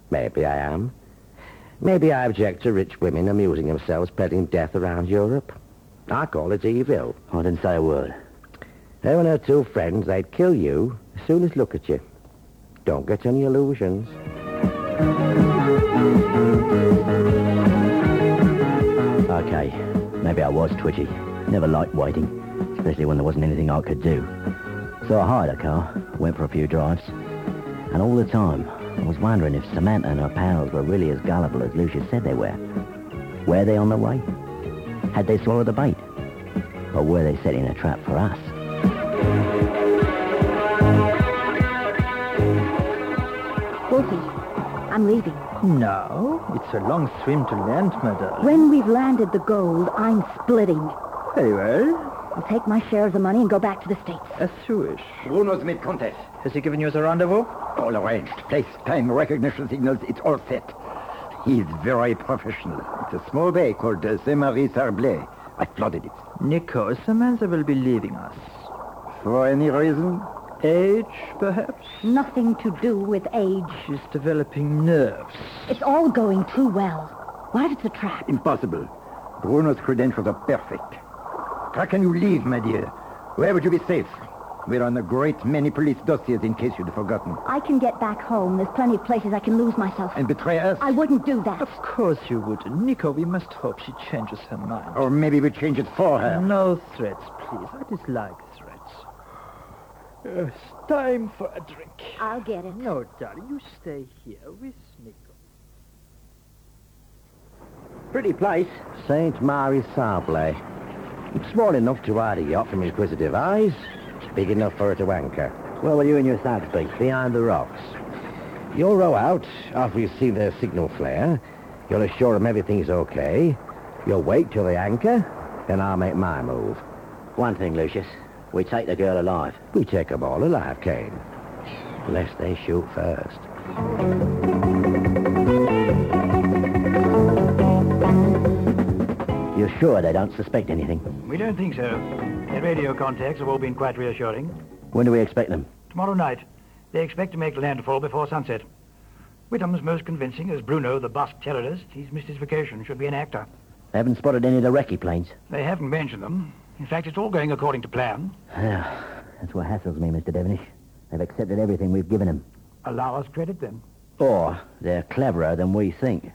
Maybe I am. Maybe I object to rich women amusing themselves spreading death around Europe. I call it evil. I didn't say a word. Her and her two friends, they'd kill you as soon as look at you. Don't get any illusions. Okay, maybe I was twitchy. Never liked waiting, especially when there wasn't anything I could do. So I hired a car, went for a few drives, and all the time I was wondering if Samantha and her pals were really as gullible as Lucius said they were. Were they on the way? Had they swallowed the bait? Or were they setting a trap for us? Wolfie, I'm leaving. No, it's a long swim to land, my darling. When we've landed the gold, I'm splitting. Very well. I'll take my share of the money and go back to the States. As you wish. Bruno's made contact. Has he given you the rendezvous? All arranged. Place, time, recognition signals, it's all set. He's very professional. It's a small bay called Saint-Marie-Sarblay. I flooded it. Nico, Samantha will be leaving us. For any reason? Age, perhaps? Nothing to do with age. She's developing nerves. It's all going too well. What if it's a trap? Impossible. Bruno's credentials are perfect. How can you leave, my dear? Where would you be safe? We're on a great many police dossiers in case you'd forgotten. I can get back home. There's plenty of places I can lose myself. And betray us? I wouldn't do that. Of course you wouldn't. Nico, we must hope she changes her mind. Or maybe we change it for her. No threats, please. I dislike threats. It's time for a drink. I'll get it. No, darling, you stay here with Nico. Pretty place, Saint-Marie-Sarblay. Small enough to hide a yacht from inquisitive eyes. Big enough for her to anchor. Where will you and your thugs be? Behind the rocks. You'll row out after you see their signal flare. You'll assure them everything's okay. You'll wait till they anchor, then I'll make my move. One thing, Lucius. We take the girl alive. We take them all alive, Kane. Lest they shoot first. You're sure they don't suspect anything? We don't think so. Their radio contacts have all been quite reassuring. When do we expect them? Tomorrow night, they expect to make landfall before sunset. Whittam's most convincing as Bruno, the Basque terrorist. He's missed his vacation, should be an actor. They haven't spotted any of the recce planes. They haven't mentioned them. In fact, it's all going according to plan. Yeah, that's what hassles me, Mr. Devenish. They've accepted everything we've given them. Allow us credit, then. Or they're cleverer than we think.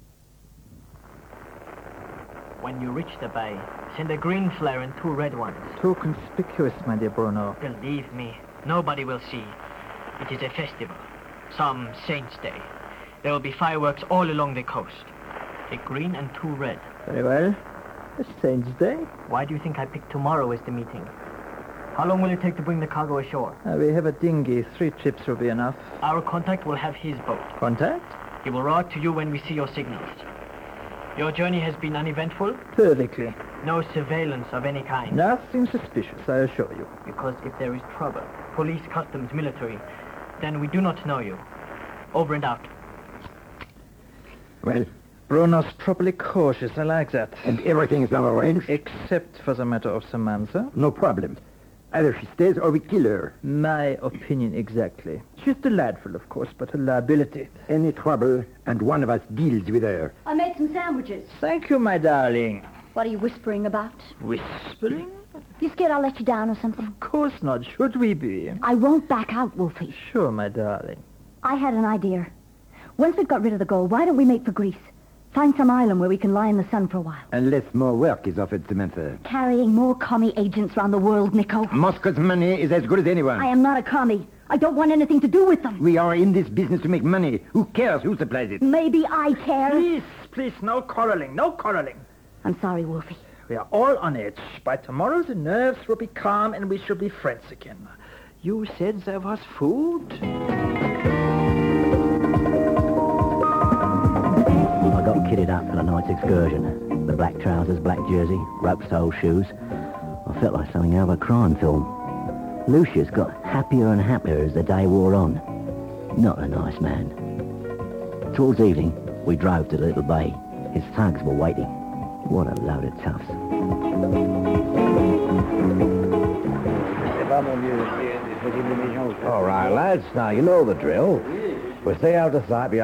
When you reach the bay, send a green flare and 2 red ones. Too conspicuous, my dear Bruno. Believe me, nobody will see. It is a festival. Some Saint's Day. There will be fireworks all along the coast. A green and 2 red. Very well. A Saint's Day. Why do you think I picked tomorrow as the meeting? How long will it take to bring the cargo ashore? We have a dinghy. 3 trips will be enough. Our contact will have his boat. Contact? He will row out to you when we see your signals. Your journey has been uneventful? Perfectly. No surveillance of any kind? Nothing suspicious, I assure you. Because if there is trouble, police, customs, military, then we do not know you. Over and out. Well, Bruno's properly cautious. I like that. and everything is now arranged? Except for the matter of Samantha. No problem. Either she stays or we kill her. My opinion exactly. She's delightful, of course, but a liability. Any trouble, and one of us deals with her. I made some sandwiches. Thank you, my darling. What are you whispering about? Whispering? You scared I'll let you down or something? Of course not. Should we be? I won't back out, Wolfie. Sure, my darling. I had an idea. Once we've got rid of the gold, why don't we make for Greece? Find some island where we can lie in the sun for a while. Unless more work is offered, Samantha. Carrying more commie agents around the world, Nico. Moscow's money is as good as anyone. I am not a commie. I don't want anything to do with them. We are in this business to make money. Who cares who supplies it? Maybe I care. Please, no quarreling, no quarreling. I'm sorry, Wolfie. We are all on edge. By tomorrow, the nerves will be calm and we shall be friends again. You said there was food? I got kitted up for the night's excursion. The black trousers, black jersey, rope-sole shoes. I felt like something out of a crime film. Lucius got happier and happier as the day wore on. Not a nice man. Towards evening, we drove to the little bay. His thugs were waiting. What a load of toughs. All right, lads. Now, you know the drill. We'll stay out of sight behind